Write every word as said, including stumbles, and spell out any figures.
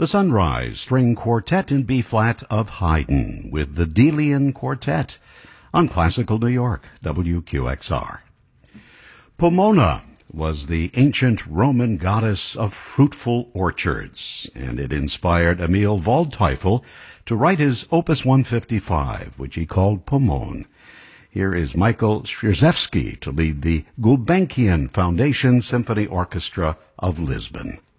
The Sunrise String Quartet in B-flat of Haydn with the Delian Quartet on Classical New York, W Q X R. Pomona was the ancient Roman goddess of fruitful orchards, and it inspired Emil Waldteufel to write his Opus one fifty-five, which he called Pomone. Here is Michael Strzeżewski to lead the Gulbenkian Foundation Symphony Orchestra of Lisbon.